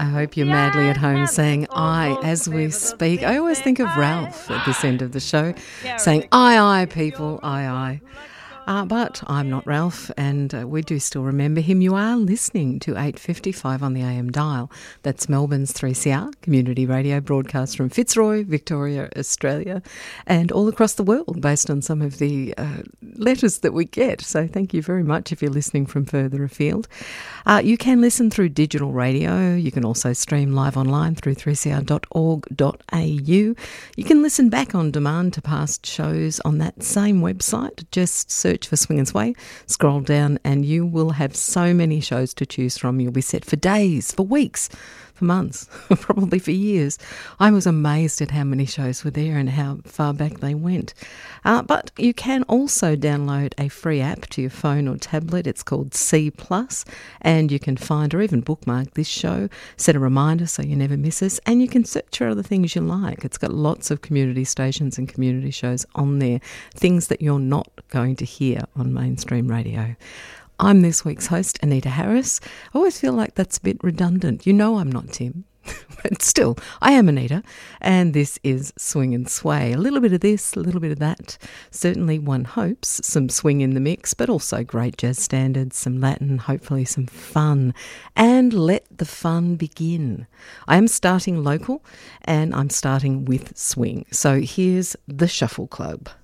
I hope you're madly at home saying "I" as we speak. I always think of Ralph at this end of the show saying "Aye, aye, people, aye, aye." But I'm not Ralph, and we do still remember him. You are listening to 8:55 on the AM dial. That's Melbourne's 3CR community radio broadcast from Fitzroy, Victoria, Australia, and all across the world based on some of the letters that we get. So thank you very much if you're listening from further afield. You can listen through digital radio. You can also stream live online through 3cr.org.au. You can listen back on demand to past shows on that same website. Just search for Swing and Sway, scroll down, and you will have so many shows to choose from. You'll be set for days, for weeks, for months, probably for years. I was amazed at how many shows were there and how far back they went. But you can also download a free app to your phone or tablet. It's called C+, and you can find or even bookmark this show, set a reminder so you never miss us, and you can search for other things you like. It's got lots of community stations and community shows on there, things that you're not going to hear on mainstream radio. I'm this week's host, Anita Harris. I always feel like that's a bit redundant. You know I'm not Tim, but still, I am Anita, and this is Swing and Sway. A little bit of this, a little bit of that. Certainly one hopes some swing in the mix, but also great jazz standards, some Latin, hopefully some fun. And let the fun begin. I am starting local, and I'm starting with swing. So here's the Shuffle Club.